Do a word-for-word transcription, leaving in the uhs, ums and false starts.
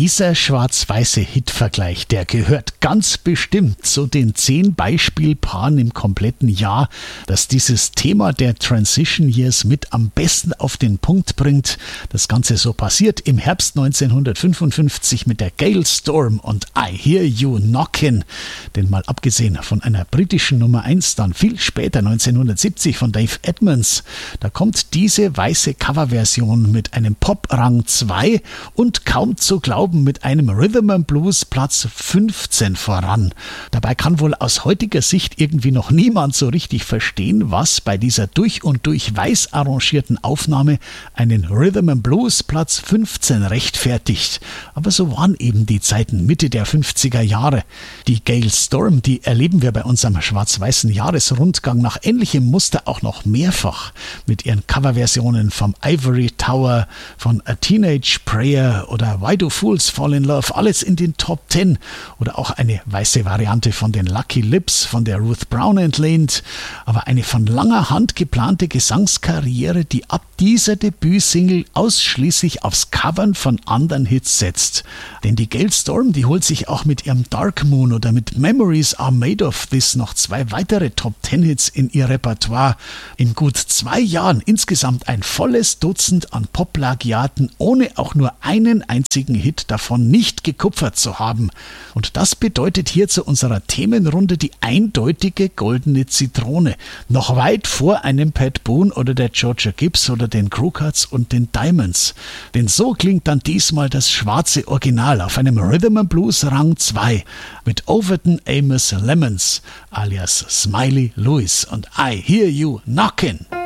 Dieser schwarz-weiße Hitvergleich, der gehört ganz bestimmt zu den zehn Beispielpaaren im kompletten Jahr, das dieses Thema der Transition Years mit am besten auf den Punkt bringt. Das Ganze so passiert im Herbst neunzehnhundertfünfundfünfzig mit der Gale Storm und I Hear You Knockin'. Denn mal abgesehen von einer britischen Nummer eins, dann viel später neunzehnhundertsiebzig von Dave Edmunds, da kommt diese weiße Coverversion mit einem Pop-Rang zwei und kaum zu glauben mit einem Rhythm and Blues Platz fünfzehn voran. Dabei kann wohl aus heutiger Sicht irgendwie noch niemand so richtig verstehen, was bei dieser durch und durch weiß arrangierten Aufnahme einen Rhythm and Blues Platz fünfzehn rechtfertigt. Aber so waren eben die Zeiten Mitte der fünfziger Jahre. Die Gale Storm, die erleben wir bei unserem schwarz-weißen Jahresrundgang nach ähnlichem Muster auch noch mehrfach mit ihren Coverversionen vom Ivory Tower, von A Teenage Prayer oder Why Do Fools Fall in Love, alles in den Top Ten, oder auch eine weiße Variante von den Lucky Lips, von der Ruth Brown entlehnt, aber eine von langer Hand geplante Gesangskarriere, die ab dieser Debütsingle ausschließlich aufs Covern von anderen Hits setzt. Denn die Gale Storm, die holt sich auch mit ihrem Dark Moon oder mit Memories Are Made of This noch zwei weitere Top Ten Hits in ihr Repertoire. In gut zwei Jahren insgesamt ein volles Dutzend an Pop-Plagiaten, ohne auch nur einen einzigen Hit davon nicht gekupfert zu haben. Und das bedeutet hier zu unserer Themenrunde die eindeutige goldene Zitrone. Noch weit vor einem Pat Boone oder der Georgia Gibbs oder den Crewcuts und den Diamonds. Denn so klingt dann diesmal das schwarze Original auf einem Rhythm and Blues Rang zwei mit Overton Amos Lemons alias Smiley Lewis und I Hear You Knockin'.